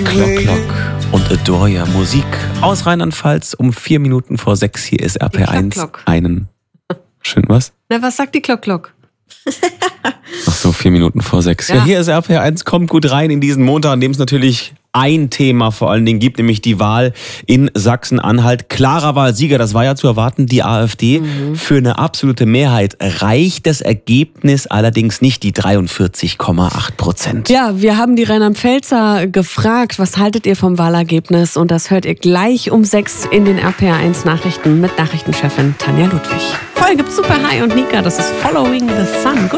Clock Clock und Adore Your Musik aus Rheinland-Pfalz um 4 Minuten vor 6. Hier ist RPR1 Clock. einen... Schön was? Na, was sagt die Clock Clock? Ach so, 4 Minuten vor 6. Ja, hier ist RPR1, kommt gut rein in diesen Montag, an dem es natürlich ein Thema vor allen Dingen gibt, nämlich die Wahl in Sachsen-Anhalt. Klarer Wahlsieger, das war ja zu erwarten, die AfD. Für eine absolute Mehrheit reicht das Ergebnis allerdings nicht, die 43,8%. Ja, wir haben die Rheinland-Pfälzer gefragt, was haltet ihr vom Wahlergebnis? Und das hört ihr gleich um 6 in den RPR1 Nachrichten mit Nachrichtenchefin Tanja Ludwig. Vorher gibt's Super High und Nika, das ist Following the Sun. Gut.